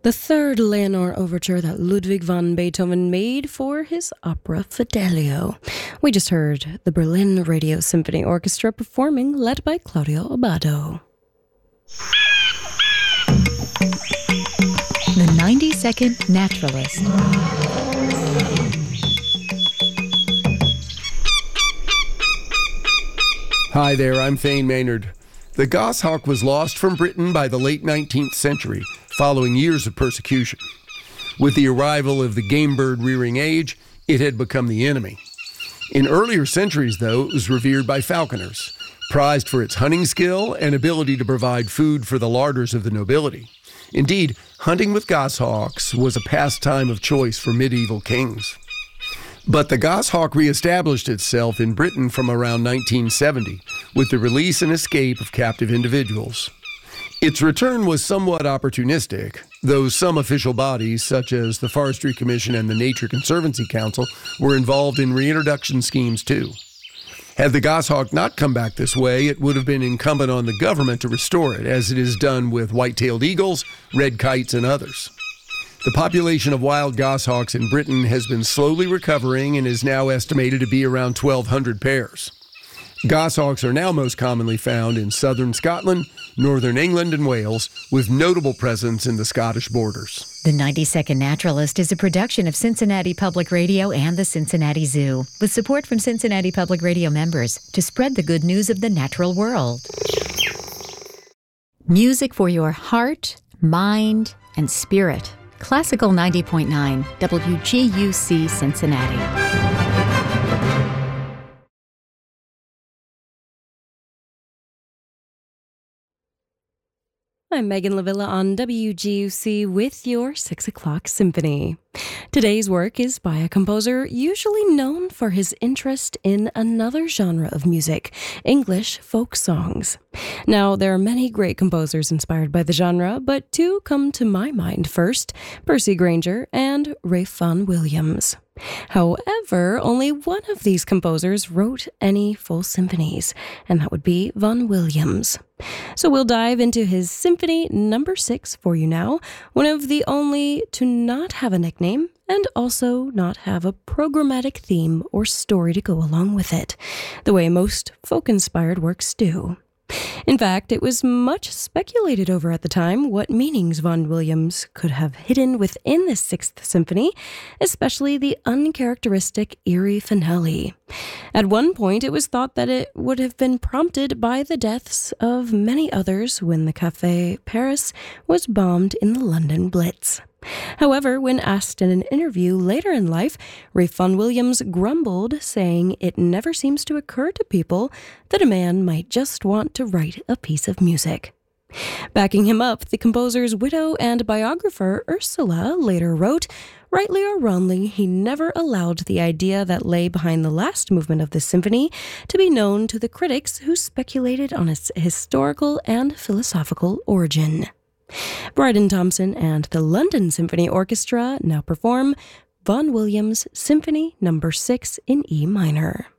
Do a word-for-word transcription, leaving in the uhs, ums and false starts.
The third Leonore overture that Ludwig van Beethoven made for his opera Fidelio. We just heard the Berlin Radio Symphony Orchestra performing, led by Claudio Abbado. The ninety-second Naturalist. Hi there, I'm Thane Maynard. The goshawk was lost from Britain by the late nineteenth century, following years of persecution. With the arrival of the game bird rearing age, it had become the enemy. In earlier centuries, though, it was revered by falconers, prized for its hunting skill and ability to provide food for the larders of the nobility. Indeed, hunting with goshawks was a pastime of choice for medieval kings. But the goshawk reestablished itself in Britain from around nineteen seventy, with the release and escape of captive individuals. Its return was somewhat opportunistic, though some official bodies, such as the Forestry Commission and the Nature Conservancy Council, were involved in reintroduction schemes too. Had the goshawk not come back this way, it would have been incumbent on the government to restore it, as it is done with white-tailed eagles, red kites, and others. The population of wild goshawks in Britain has been slowly recovering and is now estimated to be around twelve hundred pairs. Goshawks are now most commonly found in southern Scotland, northern England, and Wales, with notable presence in the Scottish borders. The ninety-second Naturalist is a production of Cincinnati Public Radio and the Cincinnati Zoo, with support from Cincinnati Public Radio members to spread the good news of the natural world. Music for your heart, mind, and spirit. Classical ninety point nine, W G U C Cincinnati. I'm Megan Lavilla on W G U C with your six o'clock Symphony. Today's work is by a composer usually known for his interest in another genre of music, English folk songs. Now, there are many great composers inspired by the genre, but two come to my mind first, Percy Grainger and Ralph Vaughan Williams. However, only one of these composers wrote any full symphonies, and that would be Vaughan Williams. So we'll dive into his Symphony Number Six for you now, one of the only to not have a nickname and also not have a programmatic theme or story to go along with it, the way most folk-inspired works do. In fact, it was much speculated over at the time what meanings Vaughan Williams could have hidden within the Sixth Symphony, especially the uncharacteristic eerie finale. At one point, it was thought that it would have been prompted by the deaths of many others when the Café Paris was bombed in the London Blitz. However, when asked in an interview later in life, Ralph Vaughan Williams grumbled, saying it never seems to occur to people that a man might just want to write a piece of music. Backing him up, the composer's widow and biographer Ursula later wrote, rightly or wrongly, he never allowed the idea that lay behind the last movement of the symphony to be known to the critics who speculated on its historical and philosophical origin. Bryden Thompson and the London Symphony Orchestra now perform Vaughan Williams' Symphony Number Six in E minor.